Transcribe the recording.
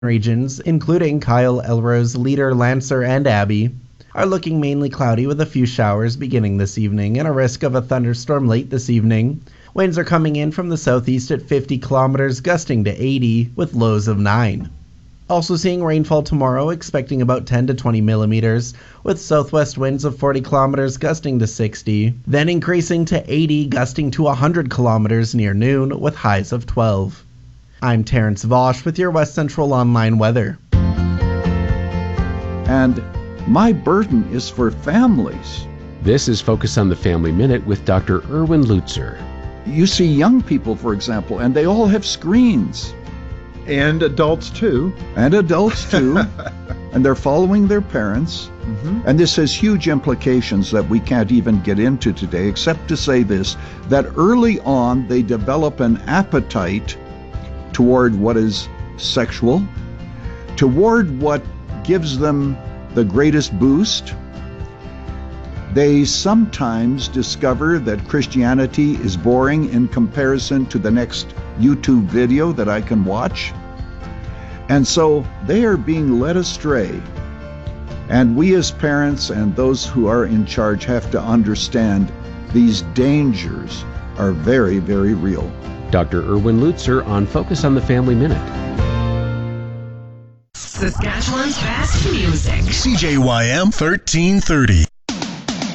regions, including Kyle, Elrose, Leader, Lancer, and Abbey, are looking mainly cloudy with a few showers beginning this evening and a risk of a thunderstorm late this evening. Winds are coming in from the southeast at 50 kilometers, gusting to 80 with lows of 9. Also seeing rainfall tomorrow, expecting about 10 to 20 millimeters, with southwest winds of 40 kilometers gusting to 60, then increasing to 80, gusting to 100 kilometers near noon with highs of 12. I'm Terrence Vosch with your West Central Online weather. And my burden is for families. This is Focus on the Family Minute with Dr. Erwin Lutzer. You see young people, for example, and they all have screens. And adults too. And adults too. And they're following their parents. And this has huge implications that we can't even get into today, except to say this, that early on they develop an appetite toward what is sexual, toward what gives them the greatest boost. They sometimes discover that Christianity is boring in comparison to the next YouTube video that I can watch. And so they are being led astray. And we as parents and those who are in charge have to understand these dangers are very, very real. Dr. Erwin Lutzer on Focus on the Family Minute. Saskatchewan's best music. CJYM 1330.